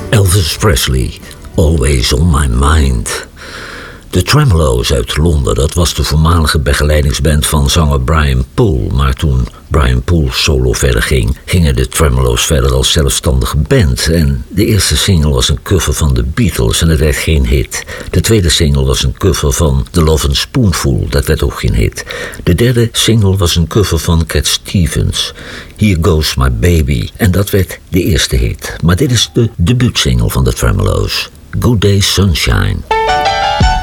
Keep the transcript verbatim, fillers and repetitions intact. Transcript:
Elvis Presley, Always on My Mind. De Tremolo's uit Londen, dat was de voormalige begeleidingsband van zanger Brian Poole. Maar toen Brian Poole solo verder ging, gingen de Tremolo's verder als zelfstandige band. En de eerste single was een cover van de Beatles en dat werd geen hit. De tweede single was een cover van The Lovin' Spoonful, dat werd ook geen hit. De derde single was een cover van Cat Stevens, Here Goes My Baby. En dat werd de eerste hit. Maar dit is de debuutsingle van de Tremolo's, Good Day Sunshine.